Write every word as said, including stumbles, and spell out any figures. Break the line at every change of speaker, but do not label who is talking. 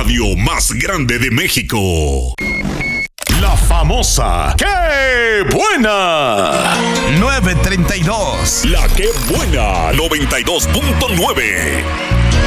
radio más grande de México.
La famosa ¡Qué buena!
nueve treinta y dos.
La Qué Buena noventa y dos punto nueve.